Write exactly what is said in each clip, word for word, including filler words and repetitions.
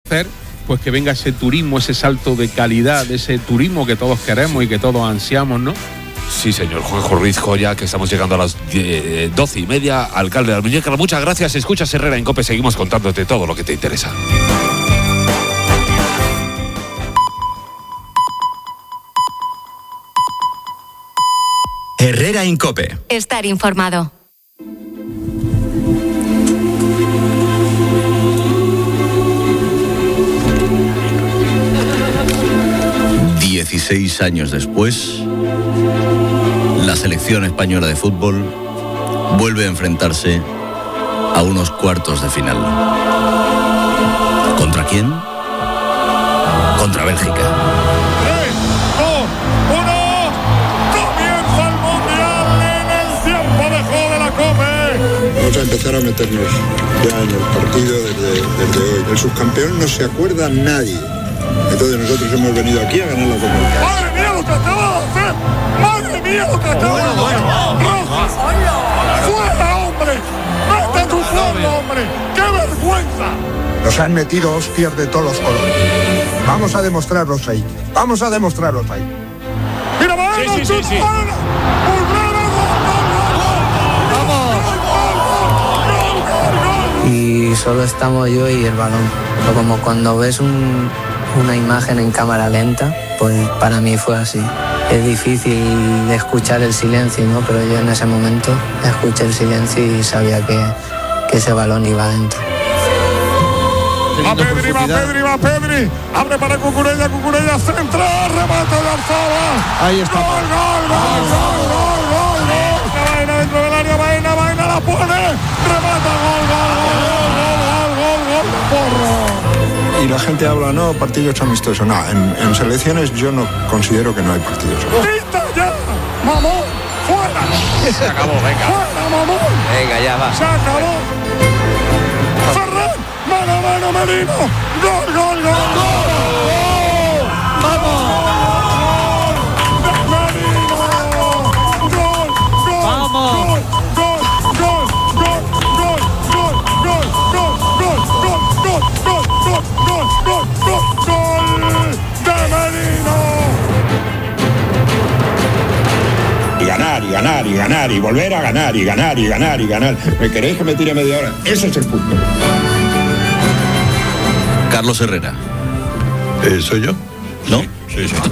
hacer pues que venga ese turismo, ese salto de calidad, ese turismo que todos queremos y que todos ansiamos, ¿no? Sí, señor Juanjo Ruiz Joya, que estamos llegando a las eh, doce y media, alcalde de Almuñécar. Muchas gracias. Escuchas Herrera en COPE, seguimos contándote todo lo que te interesa. Herrera en COPE. Estar informado. dieciséis años después, la selección española de fútbol vuelve a enfrentarse a unos cuartos de final. ¿Contra quién? Contra Bélgica. tres, dos, uno, comienza el Mundial en el tiempo de juego de la COPE. Vamos a empezar a meternos ya en el partido desde, desde hoy. El subcampeón no se acuerda nadie. Entonces nosotros hemos venido aquí a ganar la Copa. ¡Madre mía lo que acaba de hacer! ¡Madre mía lo que acaba de hacer! ¡Roja! ¡Fuera, hombre! ¡Vete a tu pueblo, hombre! ¡Qué vergüenza! Nos han metido hostias de todos los colores. Vamos a demostrarlos ahí. Vamos a demostrarlos ahí. ¡Mira, Baena! Sí, sí, sí, sí. Y solo estamos yo y el balón. Pero como cuando ves un, una imagen en cámara lenta, pues para mí fue así. Es difícil escuchar el silencio, ¿no? Pero yo en ese momento escuché el silencio y sabía que, que ese balón iba adentro. Va Pedri, va Pedri, va Pedri. Abre para Cucurella, Cucurella centra, remate de Arzaba. Ahí está. Gol, gol, gol, gol, gol, gol, gol. Baena dentro del área, Baena, Baena la pone. Remata, gol, gol, gol, gol, gol, gol, gol, porro. Y la gente habla, no, partidos amistosos. No, en, en selecciones yo no considero que no hay partidos amistosos. ¡Quita ya! ¡Mamón! ¡Fuera! Se acabó, venga. ¡Fuera, mamón! Venga, ya va. ¡Se acabó! ¡Ferran! ¡Mano a mano, Merino! ¡Gol, gol, gol! ¡Gol! ¡Vamos! ¡Merino! ¡Gol, gol! ¡Vamos! ¡Gol, gol, gol, gol, gol, gol, gol, gol, gol, gol, gol, gol, gol, gol, gol, gol de Merino! Y ganar, y ganar, y ganar, y volver a ganar, y ganar, y ganar, y ganar. ¿Me queréis que me tire media hora? Ese es el punto. Carlos Herrera. Eh, ¿Soy yo? ¿No? Sí, sí.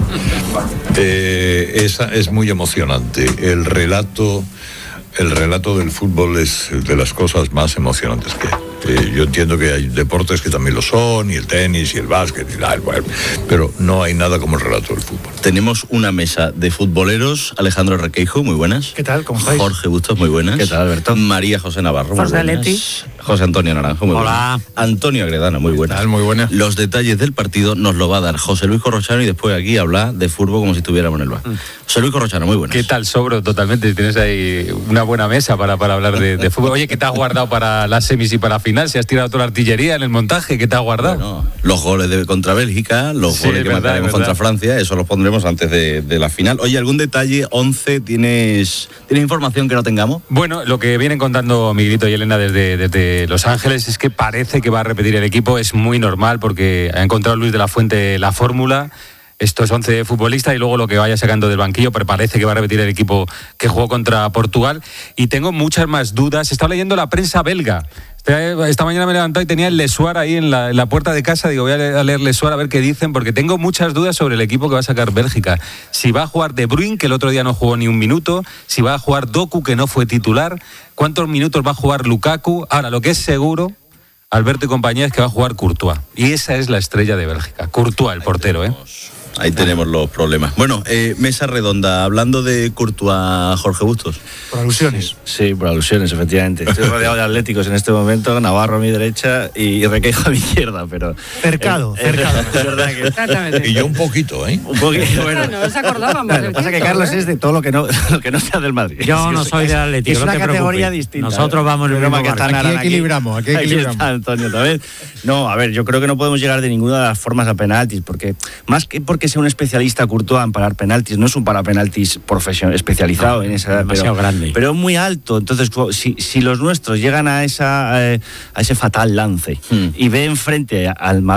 Eh, esa es muy emocionante. El relato, el relato del fútbol es de las cosas más emocionantes que hay. Eh, yo entiendo que hay deportes que también lo son, y el tenis, y el básquet, y la, bueno, pero no hay nada como el relato del fútbol. Tenemos una mesa de futboleros. Alejandro Requeijo, muy buenas. ¿Qué tal? ¿Cómo estáis? Jorge Bustos, muy buenas. ¿Qué tal, Alberto? María José Navarro, muy José buenas. Leti. José Antonio Naranjo, muy Hola. buenas. Antonio Agredana, muy buenas. ¿Qué tal? Muy buenas. Los detalles del partido nos lo va a dar José Luis Corrochano y después aquí habla de fútbol como si estuviéramos en el bar. Mm. José Luis Corrochano, muy buenas. ¿Qué tal? Sobro totalmente. Tienes ahí una buena mesa para, para hablar de, de fútbol. Oye, ¿qué te has guardado para las semis y para final? ¿Si has tirado toda la artillería en el montaje? ¿Qué te has guardado? Bueno, los goles de contra Bélgica, los Sí, goles que verdad, marcaremos verdad. contra Francia, eso los pondremos antes de, de la final. Oye, ¿algún detalle? once, ¿tienes, ¿tienes información que no tengamos? Bueno, lo que vienen contando Miguelito y Elena desde, desde Los Ángeles es que parece que va a repetir el equipo. Es muy normal porque ha encontrado Luis de la Fuente la fórmula. Estos once futbolistas y luego lo que vaya sacando del banquillo, pero parece que va a repetir el equipo que jugó contra Portugal. Y tengo muchas más dudas. Estaba leyendo la prensa belga. Esta, esta mañana me he levantado y tenía el Le Soir ahí en la, en la puerta de casa. Digo, voy a leer, a leer Le Soir a ver qué dicen, porque tengo muchas dudas sobre el equipo que va a sacar Bélgica. Si va a jugar De Bruyne, que el otro día no jugó ni un minuto. Si va a jugar Doku, que no fue titular. ¿Cuántos minutos va a jugar Lukaku? Ahora, lo que es seguro, Alberto y compañía, es que va a jugar Courtois. Y esa es la estrella de Bélgica. Courtois, el portero, ¿eh? Ahí tenemos los problemas. Bueno, eh, mesa redonda, hablando de Courtois, Jorge Bustos. Por alusiones. Sí, por alusiones, efectivamente. Estoy rodeado de atléticos en este momento, Navarro a mi derecha y Requeijo a mi izquierda, pero... Cercado, eh, cercado. Es verdad que... Exactamente. Y yo un poquito, ¿eh? Un poquito, bueno. No nos acordábamos. Lo que pasa es que Carlos es de todo lo que no, lo que no sea del Madrid. Yo no Es- soy es- del Atlético, Es no una te categoría preocupes. distinta. Nosotros vamos en el Problema mismo que barco. está Aquí Naran equilibramos, aquí equilibramos. está Antonio también. No, a ver, yo creo que no podemos llegar de ninguna de las formas a penaltis, porque más que porque sea un especialista Courtois en parar penaltis, no es un parapenaltis profesional especializado No, en esa, demasiado pero, grande. pero muy alto. Entonces, si, si los nuestros llegan a esa eh, a ese fatal lance Hmm. y ve enfrente al maromo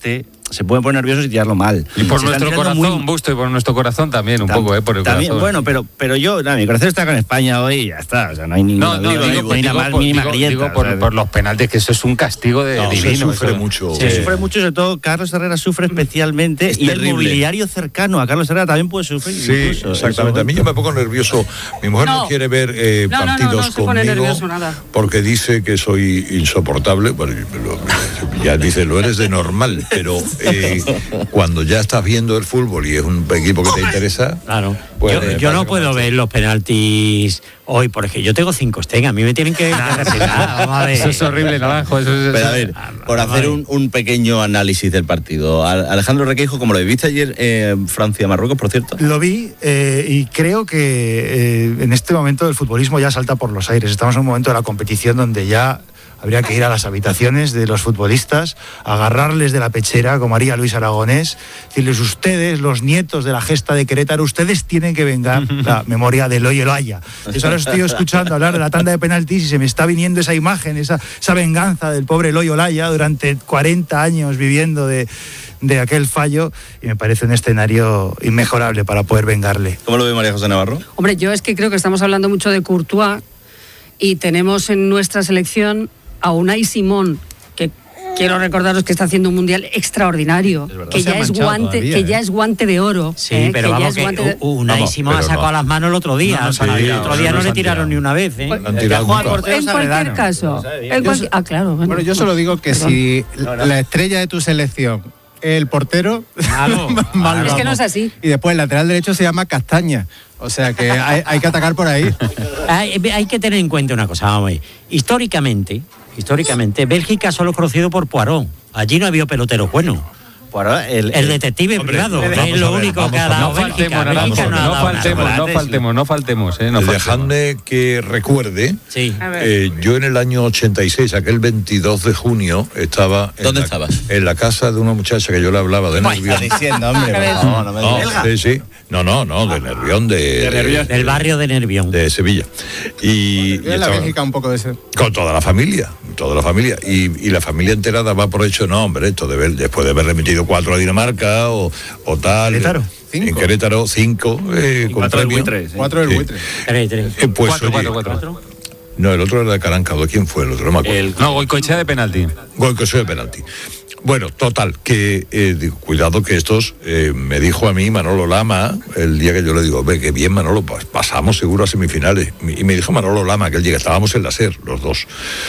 este, se pueden poner nerviosos y tirarlo mal. Y por Se nuestro están tirando corazón, muy... Busto, y por nuestro corazón también, un Tam- poco, ¿eh? Por el también, corazón. bueno, pero, pero yo, nada, mi corazón está con España hoy y ya está. O sea, no hay ninguna No, no, duda, digo, no hay digo, la más por, mínima digo- grieta, digo o por, sea, por los penaltis, que eso es un castigo de No, se divino. sufre eso. mucho. Se Sí. sufre mucho, sobre todo Carlos Herrera sufre especialmente Es y el terrible. mobiliario cercano a Carlos Herrera también puede sufrir. Sí, incluso, exactamente. A mí eso. yo me pongo nervioso. Mi mujer no, No. quiere ver eh, No, no, no, partidos no se pone conmigo nervioso nada. porque dice que soy insoportable. Bueno, lo- ya dice, lo eres de normal, pero eh, cuando ya estás viendo el fútbol y es un equipo que te interesa, Claro. pues, yo eh, yo no pasa puedo como- ver los penaltis hoy, por ejemplo. Yo tengo cinco Stegen, a mí me tienen que respetar. Vamos a ver. Eso es horrible, Naranjo. Eso es, Pero a ver, por hacer un, un pequeño análisis del partido. Al- Alejandro Requeijo, como lo viste ayer, eh, Francia-Marruecos, por cierto. Lo vi eh, y creo que eh, en este momento el futbolismo ya salta por los aires. Estamos en un momento de la competición donde ya habría que ir a las habitaciones de los futbolistas, agarrarles de la pechera, como haría Luis Aragonés, decirles: ustedes, los nietos de la gesta de Querétaro, ustedes tienen que vengar la memoria de Eloy Olaya. Eso ahora estoy escuchando hablar de la tanda de penaltis y se me está viniendo esa imagen, esa, esa venganza del pobre Eloy Olaya durante cuarenta años viviendo de, de aquel fallo, y me parece un escenario inmejorable para poder vengarle. ¿Cómo lo ve María José Navarro? Hombre, yo es que creo que estamos hablando mucho de Courtois y tenemos en nuestra selección a Unai Simón, que quiero recordaros que está haciendo un mundial extraordinario, que, Se ha ya es, manchado guante, todavía, que ¿eh? ya es guante de oro. Sí, ¿eh? pero que ya vamos es que guante de- U- Unai Vamos, Simón ha pero sacado no. las manos el otro día. No, no o sea, se ha el tirado, otro día no no se le han tiraron tirado. ni una vez. ¿eh? No han El que tirado ha jugado al nunca. portero En se cualquier arreglaron. caso. en cualquier- ah, claro. Bueno, Bueno, yo solo digo que Perdón. si la estrella de tu selección, el portero, Claro. mal es que no vamos. es así. Y después el lateral derecho se llama Castaña. O sea que hay, hay que atacar por ahí. Hay, hay que tener en cuenta una cosa, vamos a ver. Históricamente, históricamente, Bélgica solo es conocido por Poirot. Allí no ha habido peloteros buenos. Poirot, el, El detective privado, vamos es lo a ver, único vamos que ha a dado No Bélgica. faltemos, Naranjo, Bélgica no ha no dado faltemos, nada. no faltemos, no faltemos, eh, no faltemos. Dejadme que recuerde, Sí. A ver. eh, yo en el año ochenta y seis, aquel veintidós de junio, estaba en ¿Dónde la, estabas? en la casa de una muchacha que yo le hablaba de Nervión. diciendo, hombre, por favor, no me No, digas. sí, sí. No, no, no, de Nervión, de, de, Del barrio de Nervión. de Sevilla. Y, y Y en la estaba- Bélgica un poco de ese. con toda la familia, toda la familia. Y, y la familia entera daba por hecho, no, hombre, esto de ver, después de haberle metido cuatro a Dinamarca o, o tal. Querétaro, En cinco. Querétaro, cinco. Eh, con cuatro del premio. buitre, sí. Cuatro del Sí. buitre. Tres, tres. Eh, pues, Cuatro, oye, cuatro, cuatro. no, el otro era de Caranca. ¿De quién fue el otro? No me acuerdo. el- No, Goicoechea de penalti. Goicoechea de penalti. Bueno, total, que eh, digo, cuidado que estos, eh, me dijo a mí Manolo Lama, el día que yo le digo, ve, que bien Manolo, pues pasamos seguro a semifinales. Y me dijo Manolo Lama, aquel día que estábamos en la SER, los dos.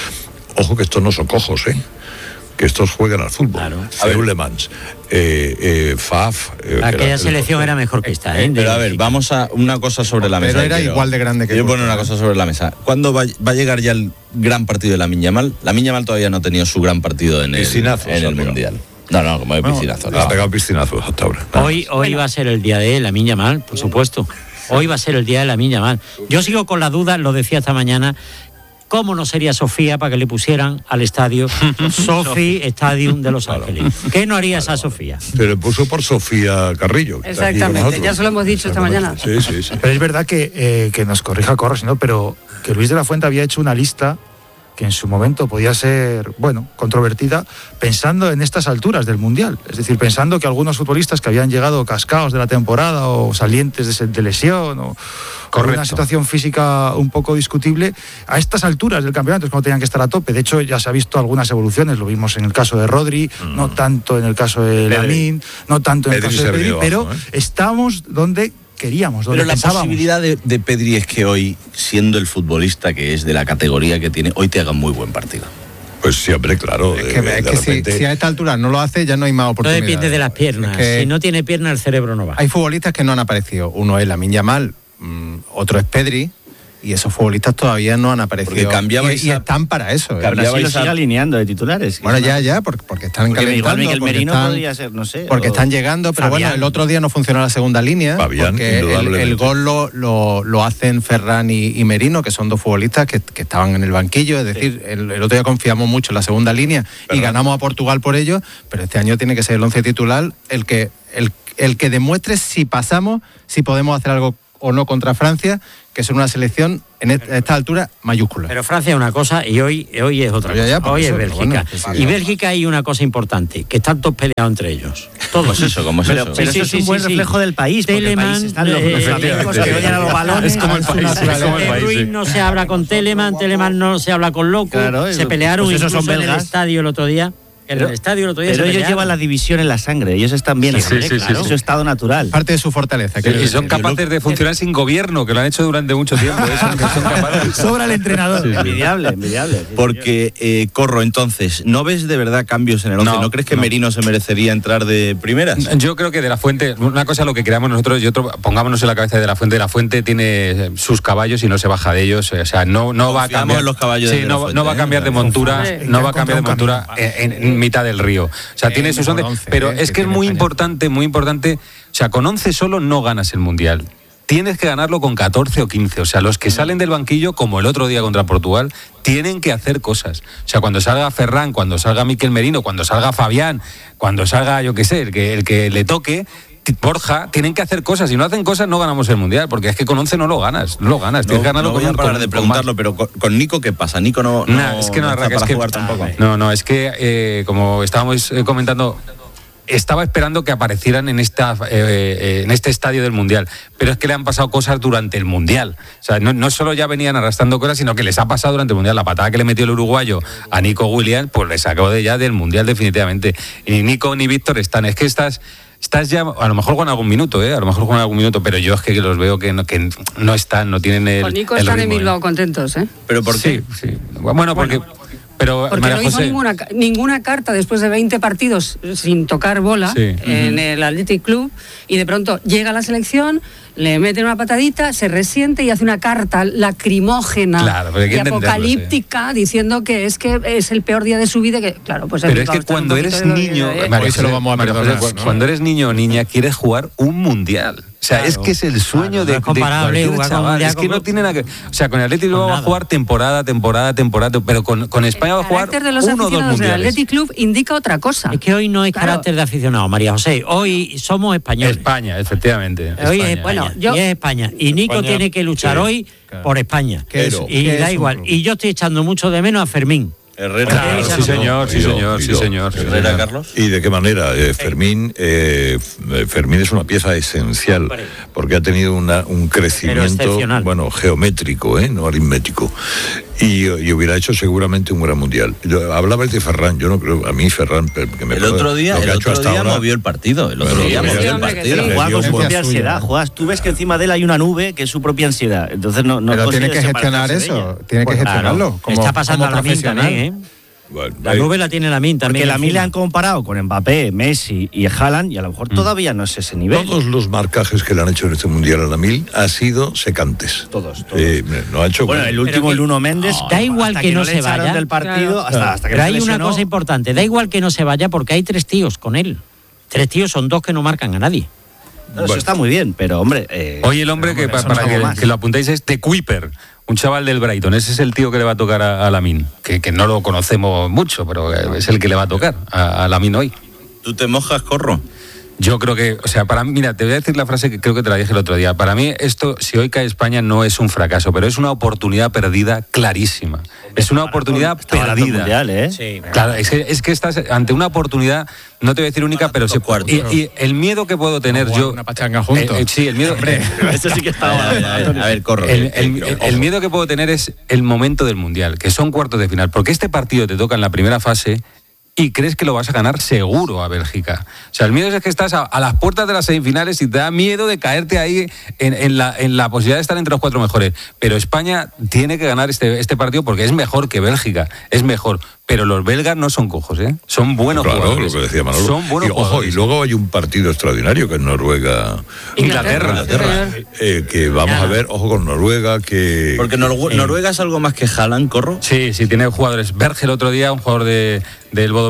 Ojo que estos no son cojos, ¿eh? Que estos juegan al fútbol. Claro. Feulemans, eh, eh, Faf. eh, que Aquella era- selección era mejor que esta, ¿eh? Pero a ver, vamos a una cosa sobre la mesa. Pero era Quiero- igual de grande que Quiero poner Courtois. una cosa sobre la mesa. ¿Cuándo va, va a llegar ya el gran partido de Lamine Yamal? Lamine Yamal todavía no ha tenido su gran partido en el, Piscinazos, en el ha pegado. Mundial. No, no, como de piscinazo. Ha pegado piscinazos hasta ahora. Hoy, hoy va a ser el día de Lamine Yamal, por supuesto. Hoy va a ser el día de Lamine Yamal. Yo sigo con la duda, lo decía esta mañana, ¿cómo no sería Sofía para que le pusieran al estadio Sofi Stadium de Los Ángeles? ¿Qué no haría esa Sofía? Se le puso por Sofía Carrillo. que está aquí con Exactamente, nosotros. ya se lo hemos dicho esta mañana. Sí, sí, sí. Pero es verdad que, eh, que nos corrija Corros, ¿no? Pero que Luis de la Fuente había hecho una lista que en su momento podía ser, bueno, controvertida, pensando en estas alturas del Mundial. Es decir, pensando que algunos futbolistas que habían llegado cascados de la temporada o salientes de, se- de lesión o con Correcto. una situación física un poco discutible, a estas alturas del campeonato es cuando tenían que estar a tope. De hecho, ya se ha visto algunas evoluciones, lo vimos en el caso de Rodri, no tanto en el caso de Pedri. Lamine, no tanto en el Pedri caso se de ha Pedri, venido pero abajo, ¿eh? estamos donde queríamos, donde Pero la pensábamos. posibilidad de, de Pedri es que hoy, siendo el futbolista que es de la categoría que tiene, hoy te haga un muy buen partido. Pues siempre, claro. Es de- que, de es que si, repente- si a esta altura no lo hace, ya no hay más Todo oportunidades. depende de las piernas. Es que Si no tiene piernas, el cerebro no va. hay futbolistas que no han aparecido. Uno es Lamine Yamal, mm, otro es Pedri, y esos futbolistas todavía no han aparecido. Porque cambiabais y, y a- están para eso. ¿eh? Cambiabais Brasil lo a- sigue alineando de titulares. Bueno, ya, ya, porque, porque están Porque igual calentando, Miguel porque Merino están- podría ser, no sé. Porque o- están llegando, pero Fabián. bueno, el otro día no funcionó la segunda línea. Fabián, porque el, indudablemente. el gol lo, lo, lo hacen Ferran y, y Merino, que son dos futbolistas que, que estaban en el banquillo. Es decir, el, el otro día confiamos mucho en la segunda línea y Ferran. ganamos a Portugal por ello, pero este año tiene que ser el once titular el que, el, el que demuestre si pasamos, si podemos hacer algo o no contra Francia, que son una selección en esta altura mayúscula. Pero Francia es una cosa y hoy, hoy es otra Ya, cosa. ya, por hoy eso, es pero Bélgica. bueno, que sí, y ya. Bélgica hay una cosa importante, que están todos peleados entre ellos. Todos. ¿Cómo es eso? ¿Cómo es Pero, eso? pero Sí, eso sí, es un sí, buen sí. reflejo del país, porque el Telemann, país están los, eh, los flamencos que oyen a los balones. Es como el a su país, es naturaleza. como el país. Ruiz sí. no se habla con Telemann, Telemann no se habla con Loco. Claro, se pelearon pues esos incluso son en el belgas. estadio el otro día. En Pero- el estadio el otro día Pero se ellos pelearon. llevan la división en la sangre, ellos están bien, Sí, sí, sí, claro, sí, es sí. su estado natural. Parte de su fortaleza. quiero Y son decir. capaces de funcionar sin gobierno, que lo han hecho durante mucho tiempo. ¿eh? Son, son capaces. Sobra el entrenador. Envidiable, envidiable. Porque, eh, Corro, entonces, ¿no ves de verdad cambios en el once? No, ¿No, crees que no. Merino se merecería entrar de primeras? Yo creo que De La Fuente, una cosa es lo que creamos nosotros y otro, pongámonos en la cabeza de De La Fuente. De La Fuente tiene sus caballos y no se baja de ellos. O sea, no, no va a Confiamos cambiar. en los caballos Sí, de De La no, Fuente, no va a ¿eh? cambiar de montura, Sí. no va a cambiar de Encontró un montura en, en mitad del río. O sea, Eh, tiene sus mejor once, once, pero eh, es que que es tiene muy España. importante, muy importante. O sea, con once solo no ganas el Mundial. Tienes que ganarlo con catorce o quince. O sea, los que salen del banquillo, como el otro día contra Portugal, tienen que hacer cosas. O sea, cuando salga Ferran, cuando salga Miquel Merino, cuando salga Fabián, cuando salga, yo qué sé, el que, el que le toque, Borja, tienen que hacer cosas. Si no hacen cosas, no ganamos el Mundial, porque es que con once no lo ganas. No lo ganas. No, Tienes que ganarlo no voy con a un- parar con- de con preguntarlo, más. pero con, con Nico, ¿qué pasa? Nico no, no, Nah, es que no, no está es para que, jugar tampoco. No, no, es que eh, como estábamos eh, comentando, estaba esperando que aparecieran en esta eh, eh, en este estadio del Mundial, pero es que le han pasado cosas durante el Mundial. O sea, no, no solo ya venían arrastrando cosas, sino que les ha pasado durante el Mundial. La patada que le metió el uruguayo a Nico Williams, pues le sacó de ya del Mundial definitivamente. Y ni Nico ni Víctor están. Es que estás Estás ya, a lo mejor juegan algún minuto, ¿eh? A lo mejor juegan algún minuto, pero yo es que los veo que no, que no están, no tienen el. Con Nico el están en ritmo, Bilbao ¿eh? contentos, ¿eh? ¿Pero por qué? Sí, sí. Bueno, porque. Pero, Porque María no hizo José, ninguna, ca- ninguna carta después de veinte partidos sin tocar bola Sí. en el Athletic Club y de pronto llega a la selección, le mete una patadita, se resiente y hace una carta lacrimógena Claro, pero hay que y entenderlo, apocalíptica diciendo que es que es el peor día de su vida. Que, claro, pues el Pero es Bilbao que está en un cuando poquito eres de- niño, de- María Hoy se lo José, vamos a María perdonar, José, ¿no? cuando eres niño o niña quieres jugar un mundial. O sea, Claro, es que es el sueño claro, de, no es comparable de cualquier jugar con un chaval. mundial Es que con- no tiene nada que. O sea, con el Atlético con va a nada. jugar temporada, temporada, temporada, pero con, con España va a El jugar carácter de los uno o dos aficionados del mundiales. Athletic Club indica otra cosa. Es que hoy no es Claro. carácter de aficionado, María José. Hoy somos españoles. España, efectivamente. Hoy España. es España. Bueno, yo- y es España. Y Nico España, tiene que luchar sí, hoy claro. por España. ¿Qué es- y qué da es un igual. club? Y yo estoy echando mucho de menos a Fermín. Herrera. Claro, sí, señor, sí, Oído, señor, sí, oído. señor. sí, Herrera, señor. Carlos. ¿Y de qué manera? Eh, Fermín, eh, F- Fermín es una pieza esencial Hombre. porque ha tenido una- un crecimiento, excepcional. bueno, geométrico, ¿eh? no aritmético. Y, y hubiera hecho seguramente un gran mundial. Yo, hablabas de Ferran, yo no creo, a mí Ferran, que me El puede- otro día, lo que el ha hecho otro hasta día ahora- movió el partido. El otro Bueno, día sí, movió el hombre, que partido. sí. Le Juega dio con su un propia buen- ansiedad. Juegas, tú ves que encima de él hay una nube que es su propia ansiedad. Entonces no, no Pero tiene consigues que gestionar separarse de eso, ella. tiene que Pues claro. gestionarlo. Como, Está pasando como a la Min profesional. también, ¿eh? Bueno, La eh, nube la tiene la Min también. Porque la Min le encima. han comparado con Mbappé, Messi y Haaland y a lo mejor todavía no es ese nivel. Todos los marcajes que le han hecho en este mundial a la Mil han sido secantes. Todos, todos. Eh, no ha hecho. Bueno, el último, que- el Uno Méndez. Da igual hasta que no le se echaron vaya. del partido, Claro. hasta, hasta que Pero no hay se una lesionó. cosa importante. Da igual que no se vaya porque hay tres tíos con él. Tres tíos son dos que no marcan a nadie. No, eso Bueno. está muy bien, pero hombre. eh, Hoy el hombre pero, que, hombre, pa- eso para no que, como más. que lo apuntéis es de Kuiper, un chaval del Brighton. Ese es el tío que le va a tocar a, a Lamine, que, que no lo conocemos mucho, pero es el que le va a tocar a, a Lamine hoy. ¿Tú te mojas, Corro? Yo creo que, o sea, para mí, mira, te voy a decir la frase que creo que te la dije el otro día. Para mí esto, si hoy cae España, no es un fracaso, pero es una oportunidad perdida clarísima. Es una oportunidad Está barato el perdida. mundial, ¿eh? Sí. Claro, es que, es que estás ante una oportunidad, no te voy a decir única, pero se cuartos. y, y el miedo que puedo tener Jugar yo. una pachanga juntos. Eh, eh, sí, el miedo. Eso sí que está A ver, a ver, a ver, Corro. El, eh, el- eh, el- el miedo que puedo tener es el momento del Mundial, que son cuartos de final, porque este partido te toca en la primera fase y crees que lo vas a ganar seguro a Bélgica. O sea, el miedo es que estás a, a las puertas de las semifinales y te da miedo de caerte ahí en, en la, en la posibilidad de estar entre los cuatro mejores. Pero España tiene que ganar este, este partido porque es mejor que Bélgica, es mejor. Pero los belgas no son cojos, ¿eh? Son buenos Claro, jugadores. lo que decía Manolo. Son buenos y, ojo, jugadores. y luego hay un partido extraordinario que es Noruega. Inglaterra. Inglaterra. Eh, que vamos a ver, ojo con Noruega, que. Porque Noru- Noruega es algo más que Haaland, Corro. Sí, sí, tiene jugadores. Berge el otro día, un jugador de, del Bodo Glimt,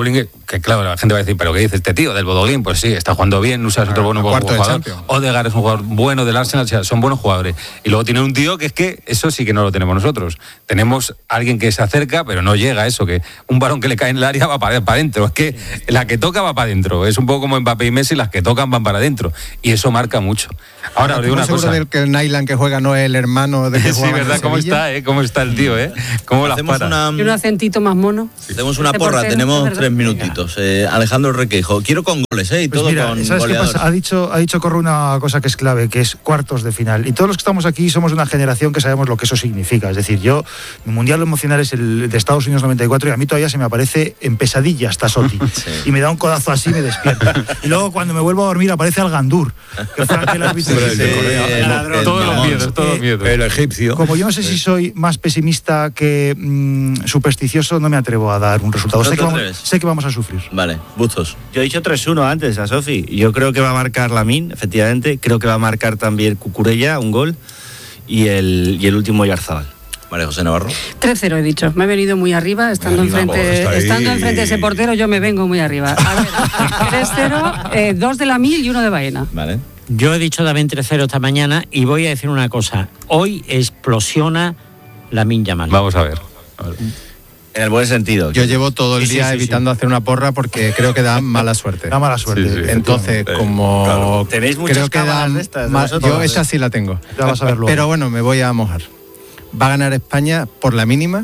que claro, la gente va a decir, ¿pero qué dice este tío del Bodoglín? Pues sí, está jugando bien, Nusa es otro bueno cuarto de jugador, Champions. Odegaard es un jugador bueno del Arsenal, o sea, son buenos jugadores. Y luego tiene un tío que es que eso sí que no lo tenemos nosotros. Tenemos alguien que se acerca, pero no llega a eso, que un balón que le cae en el área va para adentro. Es que la que toca va para adentro. Es un poco como Mbappé y Messi, las que tocan van para adentro. Y eso marca mucho. Ahora, os digo una seguro cosa. del que el Nyland que juega no es el hermano de que Sí, juega en ¿verdad? el ¿Cómo Sevilla? está, eh? ¿Cómo está el tío, eh? ¿Cómo las Hacemos para? una, Y un acentito más mono. hacemos una Este porra, portero, tenemos es verdad. tres minutitos. Eh, Alejandro Requeijo, quiero con goles, ¿eh? Y Pues todo mira, con ¿sabes qué goleadores. pasa? Ha dicho, ha dicho Corro una cosa que es clave, que es cuartos de final. Y todos los que estamos aquí somos una generación que sabemos lo que eso significa. Es decir, yo, mi mundial emocional es el de Estados Unidos noventa y cuatro y a mí todavía se me aparece en pesadilla hasta Soti. Sí. Y me da un codazo así y me despierta. Y luego cuando me vuelvo a dormir aparece al Gandur, que fue aquel árbitro Hombre, que- el de Corea. el- ladrón. el Todos los mamón. miedos, todos los miedos. El egipcio. Como yo no sé si soy más pesimista que mm, supersticioso, no me atrevo a dar un resultado. ¿No Sé te que, vamos, atreves? sé que vamos a sufrir. Vale, Bustos. Yo he dicho tres uno antes a Sofi. Yo creo que va a marcar Lamine, efectivamente. Creo que va a marcar también Cucurella, un gol. Y el, y el último Yarzábal. María José Navarro. tres cero he dicho. Me he venido muy arriba, estando Arriba, enfrente, oh, está ahí. estando enfrente de ese portero, yo me vengo muy arriba. A ver, tres cero, eh, dos de Lamine y uno de Baena. Vale. Yo he dicho también tres cero esta mañana y voy a decir una cosa. Hoy explosiona Lamine Yamal. Vamos a ver. A ver. En el buen sentido. Yo llevo todo el Sí, sí, día sí, evitando hacer una porra porque creo que da mala suerte. Da mala suerte. Sí, sí. Entonces, Eh, como claro. Tenéis muchas creo que da cámaras de estas, de ma- vosotros, yo ¿eh? esa sí la tengo. Ya vas a verlo. Pero bueno, me voy a mojar. Va a ganar España por la mínima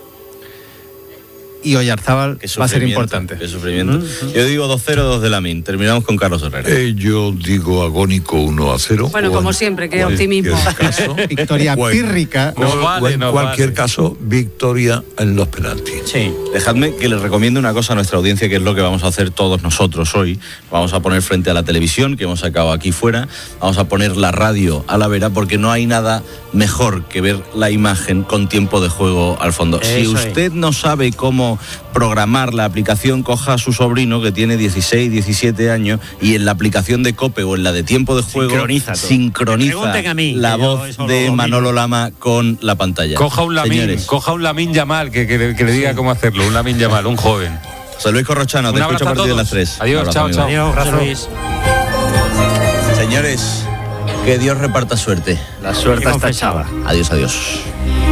y Oyarzábal Qué va a ser sufrimiento, importante. Qué sufrimiento. Yo digo dos cero, dos de Lamine. Terminamos con Carlos Herrera. Eh, yo digo agónico uno a cero. Bueno, O como en siempre, qué cualquier optimismo. caso, Victoria o en- pírrica. No o vale, en no cualquier vale. caso, victoria en los penaltis. Sí. Dejadme que les recomiende una cosa a nuestra audiencia, que es lo que vamos a hacer todos nosotros hoy. Vamos a poner frente a la televisión, que hemos sacado aquí fuera. Vamos a poner la radio a la vera, porque no hay nada mejor que ver la imagen con tiempo de juego al fondo. Si Eso es. usted no sabe cómo programar la aplicación, coja a su sobrino que tiene dieciséis, diecisiete años y en la aplicación de COPE o en la de tiempo de juego Sincroniza todo. sincroniza Me pregunten a mí, la que yo voz eso lo de domino. Manolo Lama con la pantalla. Coja un Lamine, Señores, coja un Lamine Yamal, que, que, le- que le diga cómo hacerlo. Un Lamine Yamal, un joven. José Luis Corrochano, te Un escucho a abrazo a partir de todos. las tres. Adiós, Un abrazo, chao, amigo. chao. Adiós, José Luis. Señores, que Dios reparta suerte. La suerte está echada. Adiós, adiós.